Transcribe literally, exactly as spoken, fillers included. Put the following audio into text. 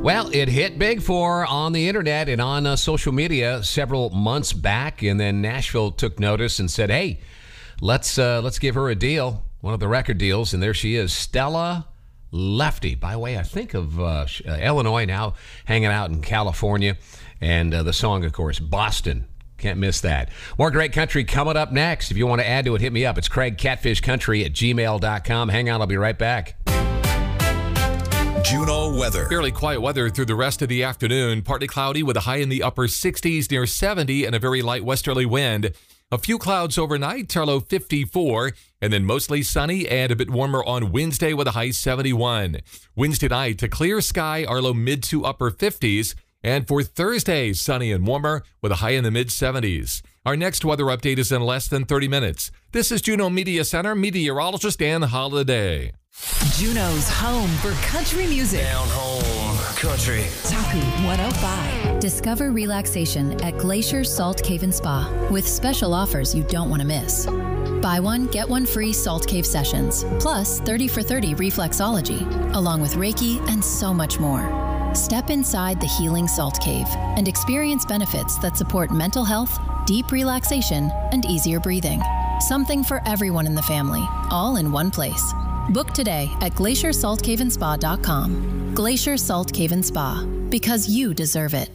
Well, it hit big for her on the internet and on uh, social media several months back, and then Nashville took notice and said, hey, let's uh, let's give her a deal, one of the record deals, and there she is, Stella Lefty, by way, I think, of uh, uh, Illinois, now hanging out in California, and uh, the song, of course, Boston. Can't miss that. More great country coming up next. If you want to add to it, hit me up. It's Craig Catfish Country at gmail dot com. Hang on, I'll be right back. Juneau weather. Fairly quiet weather through the rest of the afternoon. Partly cloudy with a high in the upper sixties near seventy and a very light westerly wind. A few clouds overnight, our low fifty-four, and then mostly sunny and a bit warmer on Wednesday with a high seventy-one. Wednesday night, a clear sky, our low mid to upper fifties. And for Thursday, sunny and warmer with a high in the mid seventies. Our next weather update is in less than thirty minutes. This is Juneau Media Center meteorologist Dan Holiday. Juneau's home for country music. Down home country. Taku one oh five. Discover relaxation at Glacier Salt Cave and Spa with special offers you don't want to miss. Buy one, get one free Salt Cave sessions, plus thirty for thirty reflexology, along with Reiki and so much more. Step inside the healing Salt Cave and experience benefits that support mental health, deep relaxation, and easier breathing. Something for everyone in the family, all in one place. Book today at glacier salt cave and spa dot com. Glacier Salt Cave and Spa, because you deserve it.